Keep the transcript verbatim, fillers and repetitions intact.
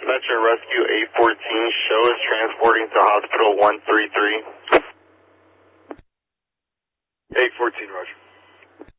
Dispatcher Rescue eight fourteen, show is transporting to Hospital one three three. eight fourteen, Roger.